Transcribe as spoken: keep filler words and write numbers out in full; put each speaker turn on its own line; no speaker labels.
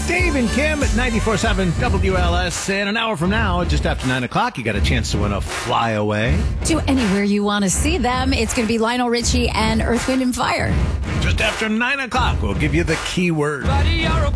Dave and Kim at ninety-four point seven W L S. And an hour from now, just after nine o'clock, you got a chance to win a flyaway.
To anywhere you want to see them. It's going to be Lionel Richie and Earth, Wind and Fire.
Just after nine o'clock, we'll give you the keyword.
Buddy, you're a